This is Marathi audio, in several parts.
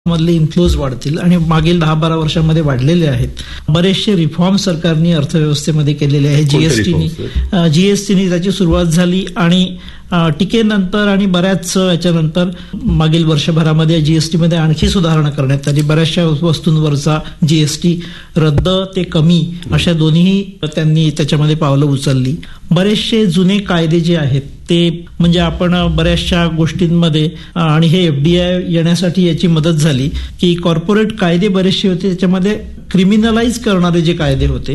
मधले इन्फ्लोज वाढतील आणि मागील 10-12 वर्षांमध्ये वाढलेले आहेत. बरेचसे रिफॉर्म सरकारने अर्थव्यवस्थेमध्ये केलेले आहे. जीएसटीने त्याची सुरुवात झाली आणि टीकेनंतर आणि बऱ्याच याच्यानंतर मागील वर्षभरामध्ये जीएसटीमध्ये आणखी सुधारणा करण्यात आली. बऱ्याचशा वस्तूंवरचा जीएसटी रद्द ते कमी अशा दोन्ही त्यांनी त्याच्यामध्ये पावलं उचलली. बरेचसे जुने कायदे जे आहेत ते म्हणजे आपण बऱ्याचशा गोष्टींमध्ये आणि हे एफडीआय येण्यासाठी याची मदत झाली की कॉर्पोरेट कायदे बरेचसे होते त्याच्यामध्ये क्रिमिनलाइज करणारे जे कायदे होते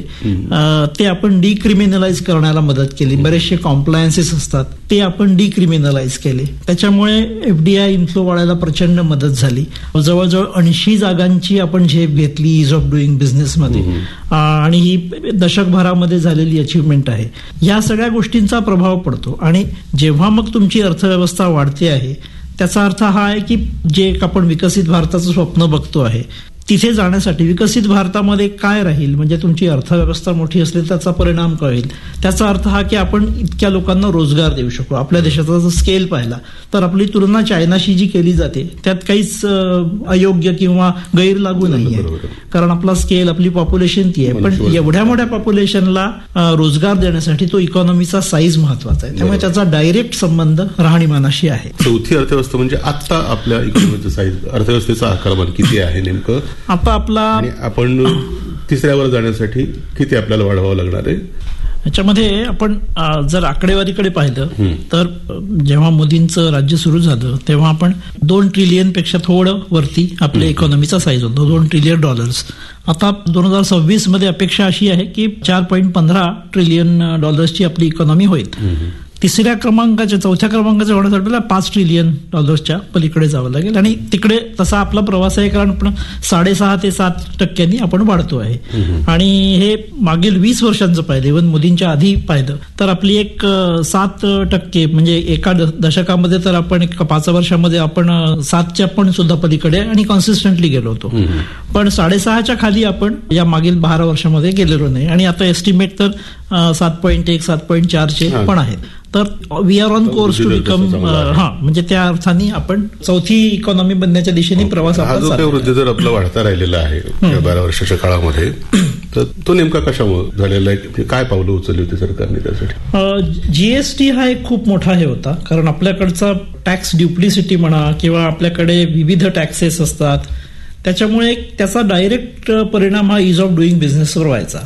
ते आपण डिक्रिमिनलाइज करण्याला मदत केली. बरेचसे कॉम्प्लायन्सेस असतात ते आपण डिक्रिमिनलाइज केले. त्याच्यामुळे एफडीआय इन्फ्लो वाढायला प्रचंड मदत झाली. जवळजवळ 80 जागांची आपण झेप घेतली इज ऑफ डुईंग बिझनेसमध्ये आणि ही दशकभरामध्ये झालेली अचीवमेंट आहे. या सगळ्या गोष्टींचा प्रभाव पडतो आणि जेव्हा मग तुमची अर्थव्यवस्था वाढते आहे त्याचा अर्थ हा आहे की जे आपण विकसित भारताचं स्वप्न बघतो आहे तिथे जाण्यासाठी विकसित भारतामध्ये काय राहील म्हणजे तुमची अर्थव्यवस्था मोठी असली त्याचा परिणाम काय होईल. त्याचा अर्थ हा की आपण इतक्या लोकांना रोजगार देऊ शकू. आपल्या देशाचा जर स्केल पाहिला तर आपली तुलना चायनाशी जी केली जाते त्यात काहीच अयोग्य किंवा गैर लागू नाहीये कारण आपला स्केल आपली पॉप्युलेशन ती आहे. पण एवढ्या मोठ्या पॉप्युलेशनला रोजगार देण्यासाठी तो इकॉनॉमीचा साईज महत्वाचा आहे. त्यामुळे त्याचा डायरेक्ट संबंध राहणीमानाशी आहे. चौथी अर्थव्यवस्था म्हणजे आता आपल्या इकॉनॉमीचा साईज अर्थव्यवस्थेचा आकारमान किती आहे नेमकं आता आपला आणि आपण तिसऱ्यावर जाण्यासाठी किती आपल्याला वाढवावं लागणार आहे. याच्यामध्ये आपण जर आकडेवारीकडे पाहिलं तर जेव्हा मोदींचं राज्य सुरू झालं तेव्हा आपण $2 ट्रिलियन पेक्षा थोडं वरती आपल्या इकॉनॉमीचा साईज होता $2 ट्रिलियन. आता 2026 मध्ये अपेक्षा अशी आहे की $4.15 ट्रिलियन ची आपली इकॉनॉमी होईल. चौथ्या क्रमांकाच्या होण्यासाठी आपल्याला $5 ट्रिलियन पलीकडे जावं लागेल आणि तिकडे तसा आपला प्रवास आहे कारण आपण 6.5 ते 7% आपण वाढतो आहे. आणि हे मागील 20 वर्षांचं पाहिलं इव्हन मोदींच्या आधी पाहिलं तर आपली एक 7% म्हणजे एका दशकामध्ये तर आपण 5 वर्षामध्ये आपण 7च्या पण सुद्धा पलीकडे आणि कॉन्सिस्टंटली गेलो होतो. पण 6.5च्या खाली आपण या मागील 12 वर्षामध्ये गेलेलो नाही आणि आता एस्टिमेट तर 7.1 7.4 पण आहेत. तर we R on course to become म्हणजे त्या अर्थाने आपण चौथी इकॉनॉमी बनण्याच्या दिशेने प्रवास वृद्धी दर आपला वाढता राहिलेला आहे 12 वर्षाच्या काळामध्ये तर तो नेमका कशामुळे झालेला आहे. काय पावलं उचलली होती सरकारने त्यासाठी. जीएसटी हा एक खूप मोठा हे होता कारण आपल्याकडचा टॅक्स ड्युप्लिसिटी म्हणा किंवा आपल्याकडे विविध टॅक्सेस असतात त्याच्यामुळे त्याचा डायरेक्ट परिणाम हा इज ऑफ डुईंग बिझनेसवर व्हायचा.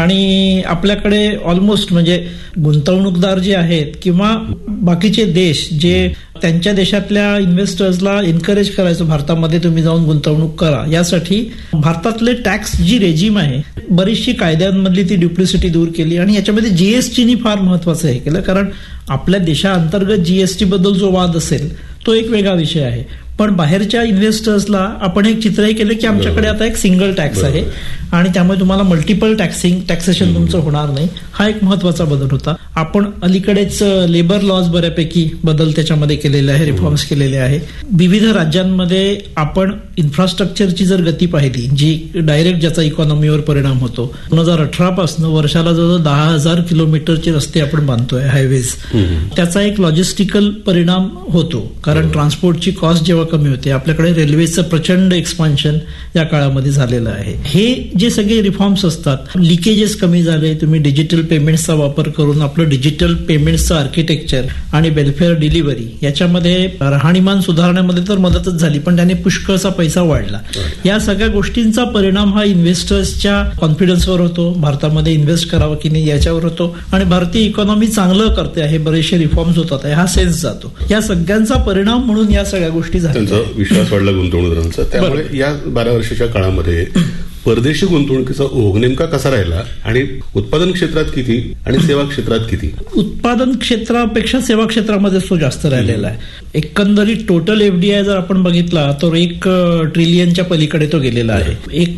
आणि आपल्याकडे ऑलमोस्ट म्हणजे गुंतवणूकदार जे आहेत किंवा बाकीचे देश जे त्यांच्या देशातल्या इन्व्हेस्टर्सला एनकरेज करायचं भारतामध्ये तुम्ही जाऊन गुंतवणूक करा यासाठी भारतातले टॅक्स जी रेजिम आहे बरीचशी कायद्यांमधली ती ड्युप्लिसिटी दूर केली आणि याच्यामध्ये जीएसटीनी फार महत्वाचं हे केलं कारण आपल्या देशाअंतर्गत जीएसटी बद्दल जो वाद असेल तो एक वेगळा विषय आहे. पण बाहेरच्या इन्व्हेस्टर्सला आपण एक चित्रही केलं की आमच्याकडे आता एक सिंगल टॅक्स आहे आणि त्यामुळे तुम्हाला मल्टिपल टॅक्सेशन तुमचं होणार नाही. हा एक महत्वाचा बदल होता. आपण अलीकडेच लेबर लॉज बऱ्यापैकी बदल त्याच्यामध्ये केलेले आहे रिफॉर्म्स केलेले आहे. विविध राज्यांमध्ये आपण इन्फ्रास्ट्रक्चरची जर गती पाहिली जी डायरेक्ट ज्याचा इकॉनॉमीवर परिणाम होतो 2018 पासून वर्षाला जवळ 10,000 किलोमीटरचे रस्ते आपण बांधतोय हायवेज. त्याचा एक लॉजिस्टिकल परिणाम होतो कारण ट्रान्सपोर्टची कॉस्ट जेव्हा कमी होते. आपल्याकडे रेल्वेचं प्रचंड एक्सपान्शन या काळामध्ये झालेलं आहे. हे जे सगळे रिफॉर्म्स असतात लिकेजेस कमी झाले. तुम्ही डिजिटल पेमेंट्सचा वापर करून आपलं डिजिटल पेमेंट्सचं आर्किटेक्चर आणि वेलफेअर डिलिव्हरी याच्यामध्ये राहणीमान सुधारण्यामध्ये तर मदतच झाली पण त्याने पुष्कळचा पैसा वाढला. या सगळ्या गोष्टींचा परिणाम हा इन्व्हेस्टर्सच्या कॉन्फिडन्सवर होतो. भारतामध्ये इन्व्हेस्ट करावं की नाही याच्यावर होतो आणि भारतीय इकॉनॉमी चांगलं करते आहे बरेचसे रिफॉर्म्स होतात आहे हा सेन्स जातो. या सगळ्यांचा परिणाम म्हणून या सगळ्या गोष्टी झाल्या. त्यांचा विश्वास वाढला गुंतवणूकदारांचा. त्यामुळे या 12 वर्षाच्या काळामध्ये परदेशी गुंतवणुकीचा ओघ नेमका कसा राहिला आणि उत्पादन क्षेत्रात किती आणि सेवा क्षेत्रात किती. उत्पादन क्षेत्रापेक्षा सेवा क्षेत्रामध्ये तो जास्त राहिलेला आहे. एकंदरीत टोटल एफडीआय जर आपण बघितला तर 1 ट्रिलियनच्या पलीकडे तो गेलेला आहे.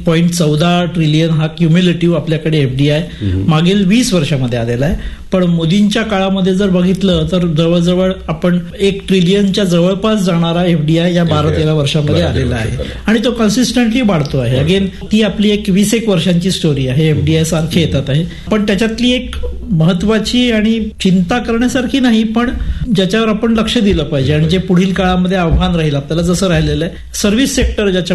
1.14 ट्रिलियन हा क्युम्युलेटिव्ह आपल्याकडे एफडीआय मागील 20 वर्षामध्ये आलेला आहे. पण मोदींच्या काळामध्ये जर बघितलं तर जवळजवळ आपण 1 ट्रिलियनच्या जवळपास जाणारा एफडीआय या 12-13 वर्षामध्ये आलेला आहे आणि तो कन्सिस्टंटली वाढतो आहे. अगेन ती आपली एक 20 वर्षांची स्टोरी आहे. एफडीआय सारखे येतात आहे पण त्याच्यातली एक महत्वाची आणि चिंता करण्यासारखी नाही पण ज्याच्यावर आपण लक्ष दिलं पाहिजे आणि जे पुढील काळामध्ये आव्हान राहील आपल्याला जसं राहिलेलं आहे सर्व्हिस सेक्टर ज्याच्या